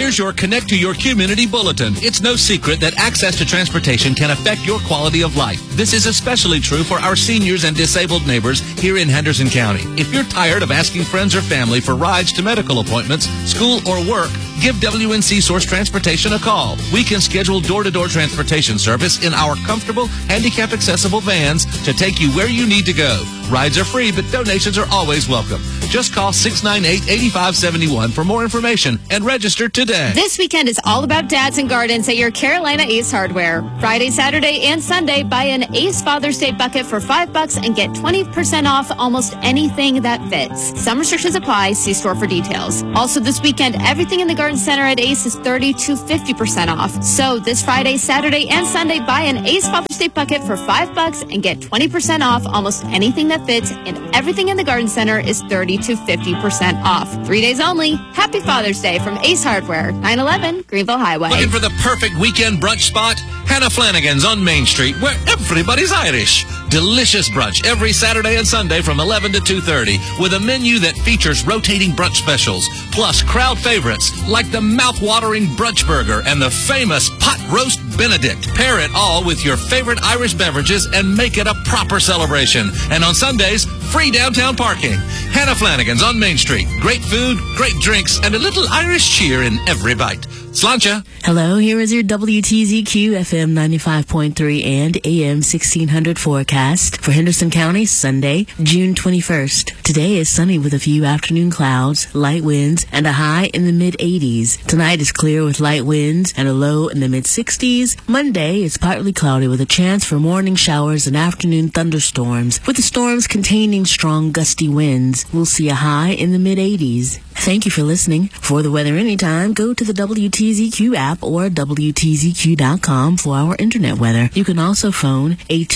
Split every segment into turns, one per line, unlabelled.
Here's your Connect to Your Community Bulletin. It's no secret that access to transportation can affect your quality of life. This is especially true for our seniors and disabled neighbors here in Henderson County. If you're tired of asking friends or family for rides to medical appointments, school, or work, give WNC Source Transportation a call. We can schedule door-to-door transportation service in our comfortable, handicap-accessible vans to take you where you need to go. Rides are free, but donations are always welcome. Just call 698-8571 for more information and register today.
This weekend is all about dads and gardens at your Carolina Ace Hardware. Friday, Saturday, and Sunday, buy an Ace Father's Day bucket for $5 and get 20% off almost anything that fits. Some restrictions apply. See store for details. Also this weekend, everything in the Garden Center at Ace is 30 to 50% off. So this Friday, Saturday, and Sunday, buy an Ace Father's Day bucket for $5 and get 20% off almost anything that fits, and everything in the Garden Center is 30 to 50% off. 3 days only. Happy Father's Day from Ace Hardware, 911 Greenville Highway.
Looking for the perfect weekend brunch spot? Hannah Flanagan's on Main Street, where everybody's Irish. Delicious brunch every Saturday and Sunday from 11 to 2:30 with a menu that features rotating brunch specials, plus crowd favorites like the mouth-watering brunch burger and the famous pot roast Benedict. Pair it all with your favorite Irish beverages and make it a proper celebration. And on Sundays, free downtown parking. Hannah Flanagan's on Main Street. Great food, great drinks, and a little Irish cheer in every bite. Sláinte.
Hello, here is your WTZQ FM 95.3 and AM 1600 forecast for Henderson County, Sunday, June 21st. Today is sunny with a few afternoon clouds, light winds, and a high in the mid-80s. Tonight is clear with light winds and a low in the mid-60s. Monday is partly cloudy with a chance for morning showers and afternoon thunderstorms, with the storms containing strong gusty winds. We'll see a high in the mid-80s. Thank you for listening. For the weather anytime, go to the WTZQ app or WTZQ.com for our internet weather. You can also phone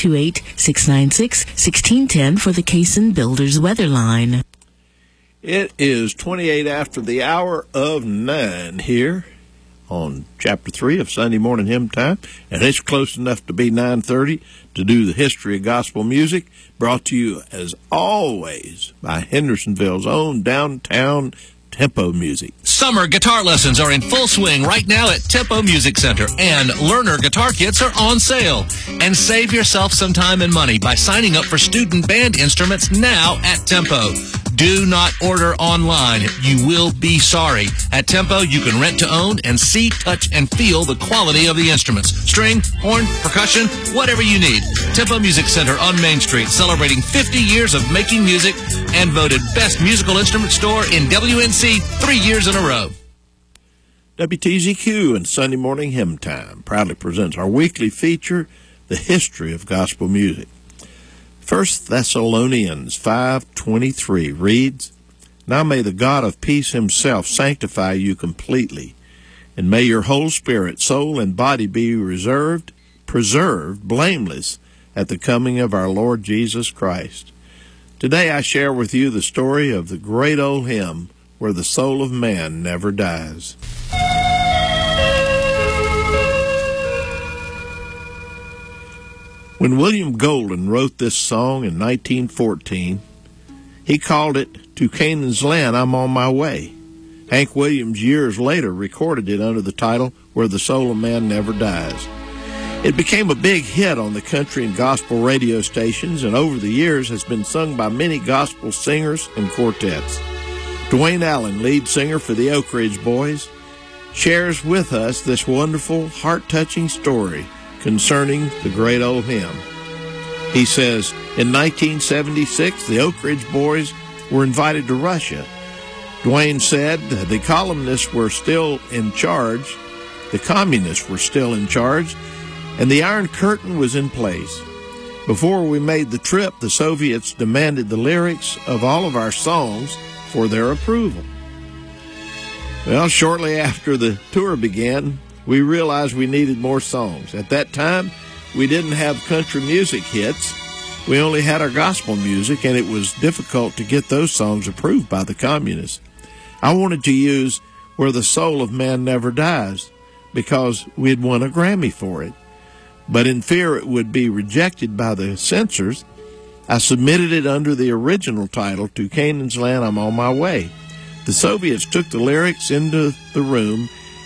828-696-1610 for the Cason Builders weather line.
It is 28 after the hour of 9 here on Chapter 3 of Sunday Morning Hymn Time, and it's close enough to be 9:30 to do the history of gospel music, brought to you, as always, by Hendersonville's own downtown Tempo Music.
Summer guitar lessons are in full swing right now at Tempo Music Center, and learner guitar kits are on sale. And save yourself some time and money by signing up for student band instruments now at Tempo. Do not order online. You will be sorry. At Tempo, you can rent to own and see, touch, and feel the quality of the instruments. String, horn, percussion, whatever you need. Tempo Music Center on Main Street, celebrating 50 years of making music and voted Best Musical Instrument Store in WNC 3 years in a row.
WTZQ and Sunday Morning Hymn Time proudly presents our weekly feature, The History of Gospel Music. 1 Thessalonians 5:23 reads, "Now may the God of peace himself sanctify you completely, and may your whole spirit, soul, and body be preserved blameless at the coming of our Lord Jesus Christ." Today I share with you the story of the great old hymn, "Where the Soul of Man Never Dies." When William Golden wrote this song in 1914, he called it "To Canaan's Land I'm On My Way." Hank Williams years later recorded it under the title "Where the Soul of Man Never Dies." It became a big hit on the country and gospel radio stations, and over the years has been sung by many gospel singers and quartets. Dwayne Allen, lead singer for the Oak Ridge Boys, shares with us this wonderful, heart-touching story concerning the great old hymn. He says, in 1976, the Oak Ridge Boys were invited to Russia. Dwayne said the colonists were still in charge, the communists were still in charge, and the Iron Curtain was in place. Before we made the trip, the Soviets demanded the lyrics of all of our songs for their approval. Well, shortly after the tour began, we realized we needed more songs. At that time, we didn't have country music hits. We only had our gospel music, and it was difficult to get those songs approved by the communists. I wanted to use "Where the Soul of Man Never Dies" because we had won a Grammy for it. But in fear it would be rejected by the censors, I submitted it under the original title, "To Canaan's Land I'm On My Way." The Soviets took the lyrics into the room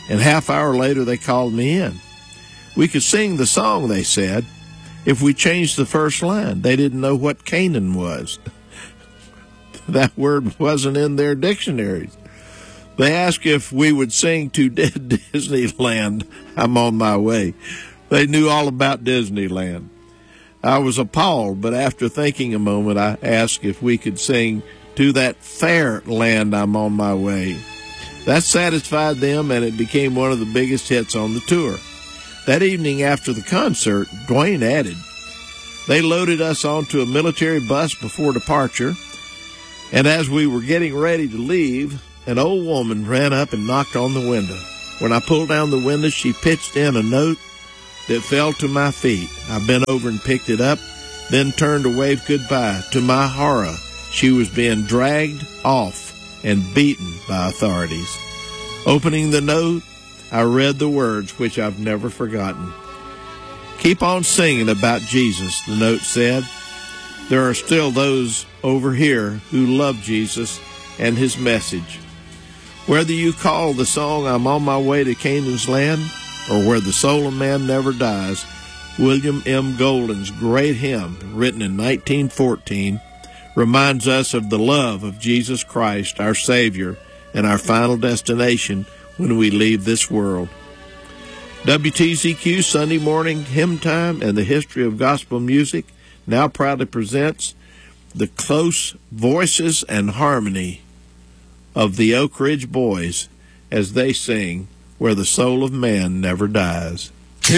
and half-hour later they called me in. We could sing the song, they said, if we changed the first line. They didn't know what Canaan was. That word wasn't in their dictionaries. They asked if we would sing to Disneyland, I'm on my way. They knew all about Disneyland. I was appalled, but after thinking a moment, I asked if we could sing to that fair land, I'm on my way. That satisfied them, and it became one of the biggest hits on the tour. That evening after the concert, Dwayne added, they loaded us onto a military bus before departure, and as we were getting ready to leave, an old woman ran up and knocked on the window. When I pulled down the window, she pitched in a note that fell to my feet. I bent over and picked it up, then turned to wave goodbye. To my horror, she was being dragged off and beaten by authorities. Opening the note, I read the words which I've never forgotten. Keep on singing about Jesus, the note said. There are still those over here who love Jesus and his message. Whether you call the song I'm on my way to Canaan's land or Where the Soul of Man Never Dies, William M. Golden's great hymn, written in 1914, reminds us of the love of Jesus Christ, our Savior, and our final destination when we leave this world. WTZQ Sunday Morning Hymn Time and the History of Gospel Music now proudly presents the close voices and harmony of the Oak Ridge Boys as they sing Where the Soul of Man Never Dies.